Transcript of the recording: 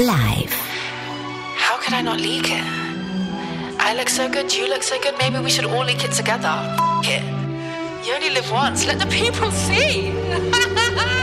Live. How could I not leak it? I look so good, you look so good, maybe we should all leak it together. F*** it. You only live once, let the people see.